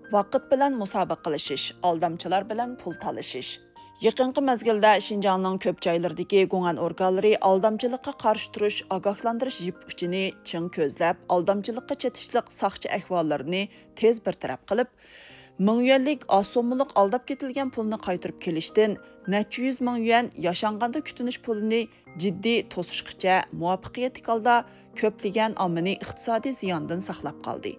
Vaqt bilan musobaqa qilishish, aldamchilar bilan pul talashish. Yaqinqi mezgilda Şinjanning ko'p joylaridagi guman organlari aldamchilikqa qarshi turish, ogohlantirish yip uchini ching ko'zlab, aldamchilikqa chetishliq saqchi ahvollarini tez bartaraf qilib, ming yuanlik osomliq aldab ketilgan pulni qaytarib kelishdan necha yuz ming yuan yashanganda kutinish pulini jiddiy to'sishgacha muvaffaqiyatli holda ko'plagan ommani iqtisodiy ziyondan saqlab qoldi.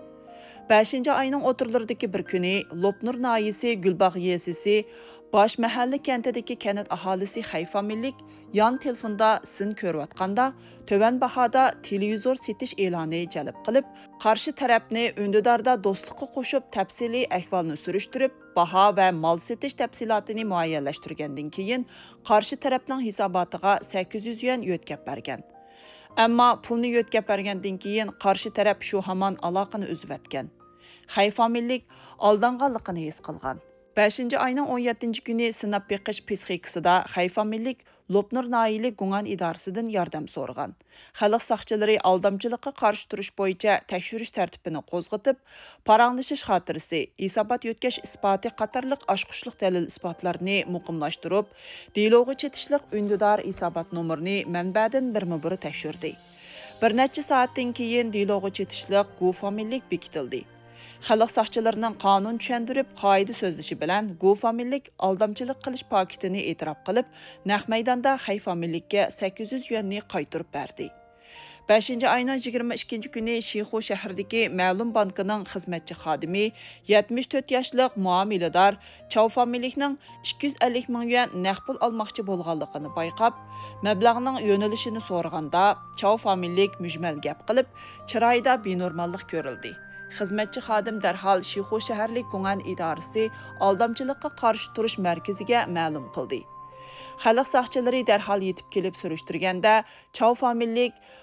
5 ayının oturlarındaki bir günü Lopnur nayisi Gülbağ yesisi Baş mahalli kentideki kenat ahalisi Hayfamillik yan telefonda sin körüvatqanda töven bahada televizor setiş elanı jalb qilib, qarşı tarafni öndidarda dostluqqa qo'shib tafsili ahvolni surishtirib, baho va mal setish tafsilotini muayyanlashtirgandan keyin qarshi tarafning hisobotiga 800 yuan yo'tkab bergan. Ammo pulni yo'tkab bergandan keyin qarshi taraf shu hamon aloqani uzvatgan. Hayfamillik aldanganligini his qilgan. 5 ayning 17 kuni sinab beqish psixikasida Hayfamillik Lopnur Naili Gungan idorasidan yordam so'rgan. Xalq saqchilari aldamchilikqa qarshi turish bo'yicha tekshirish tartibini qo'zg'atib, paranglashish xotirasi, hisobot yo'tkash isboti qatorliq oshqushliq dalil isbotlarni muqimlashtirib, deloga chetishliq undidor hisobot nomerini manbadan birma-bir tekshirdi. Bir necha soatdan keyin deloga chetishliq Gufamillik bekitildi. Xalq saqchilarining qonun tushuntirib, qoida so'zlashi bilan Gufamillik aldamchilik qilish paketini e'tirof qilib, naq maydonda Hayfamillikka 800 yuanni qaytarib berdi. 5 ayning 22 kuni Shixu shahridagi ma'lum bankining xizmatchi xodimi 74 yoshlik muomilador Chavfamillikning 250 ming yuan naqd pul olmoqchi bo'lganligini bayqab, mablag'ning yo'nalishini so'raganda Chavfamillik mujmal gap qilib, chiroyida benormallik ko'rildi. Xizmatchi xodim darhol Shixu shaharlik Gungan idorasi aldamchilikqa qarshi turish markaziga ma'lum qildi. Xalq saqchilari darhol yetib kelib surishtirganda, Chavfamillik